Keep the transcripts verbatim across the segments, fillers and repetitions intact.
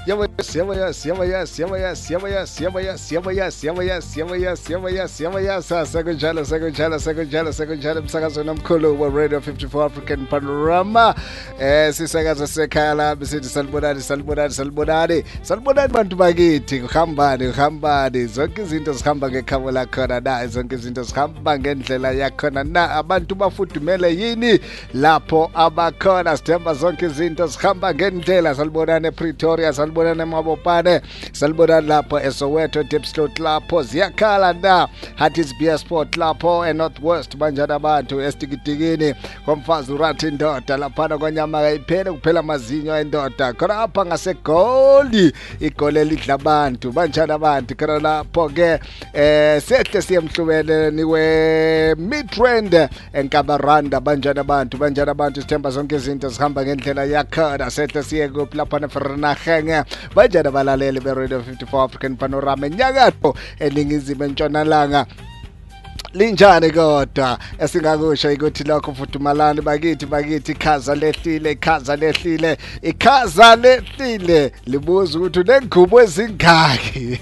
Yabo yes, yabo yes, yabo yes, yabo yes, yabo yes, yabo yes, yabo yes, yabo yes, yabo yes, yabo yes, yabo yes. Sekunjalo, sekunjalo, sekunjalo, sekunjalo umsakazo nomkhulu wa Radio fifty-four African Panorama. Eh sisakaza sekhaya la besithi salibonani, salibonani, salibonani. Salibonani bantu bakithi, uhambani, uhambani. Zonke izinto zihamba ngekhamo lakhona na, zonke izinto zihamba ngendlela yakhona na. Abantu bafudumele yini lapho abakhona. Sithemba zonke izinto zihamba ngendlela. Salibonani ePretoria, salibonani eMabopane, salibonani lapho eSoweto, Diepsloot lapho ziyakhala na. Hattis Beer Sport lapho eNorthwest banjani abantu esitikidikini komfazi urathi indoda laphana kwanyama kayiphele kuphela amazinyo endoda khona apha ngaseGoli igole lidla abantu banjani abantu khona lapho ke eh sehle siyemhlubeleni we Midrand eNkabaranda banjani abantu banjani abantu sithemba zonke izinto zihamba ngendlela yakhona sehle siye kuphi lapha eVernageng banjani abalaleli beRadio fifty-four African Panorama enyakatho eningizimu entshonalanga linjani kodwa esingakusho ukuthi lokho fudumalani bakithi bakithi ikhaza lehlile ikhaza lehlile ikhaza lehlile libuza ukuthi unengubo ezingaki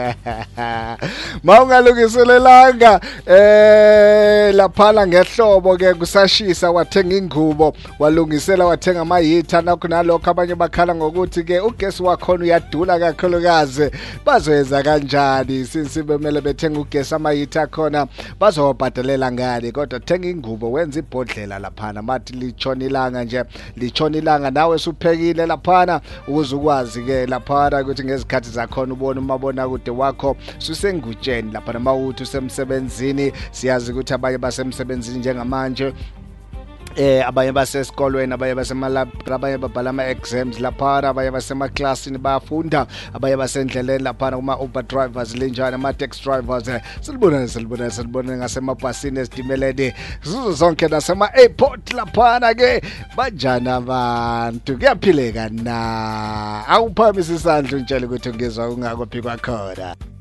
mawungalungiselelanga eh laphala ngehlobo ke kusashisa wathenga ingubo walungisela wathenga amahitha nakho nalokho abanye bakhala ngokuthi ke ugesi wakhona uyadula kakhulukazi bazoyenza kanjani since bemele bethenga ugesi amahitha khona bazobhadalela ngani kodwa thenga ingubo wenza ibhodlela laphana mathi lichona ilanga nje lichona ilanga nawe suphekile laphana ukuze ukwazi ke laphana ukuthi ngezikhathi zakhona ubone umabona kude wakho susengutsheni laphana mawuthi usemsebenzini siyazi ukuthi abanye basemsebenzini njengamanje eh abanye basesikolweni abanye basemalab abanye babhala ama exams lapha abanye basema classini bayafunda abanye basendleleni lapha kuma Uber drivers linjani ama taxi drivers silibona silibona silibona ngasemabhasini esitimeleni sizo zonke nasema airport lapha ke banjani abantu kuyaphileka na awuphamise isandla untshela ukuthi ngizwa ungakophi kwakhona.